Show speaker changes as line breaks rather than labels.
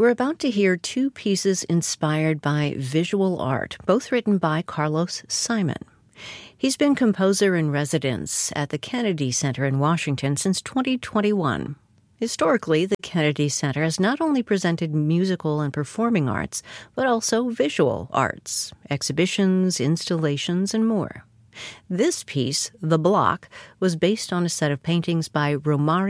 We're about to hear two pieces inspired by visual art, both written by Carlos Simon. He's been composer in residence at the Kennedy Center in Washington since 2021. Historically, the Kennedy Center has not only presented musical and performing arts, but also visual arts, exhibitions, installations, and more. This piece, The Block, was based on a set of paintings by Romare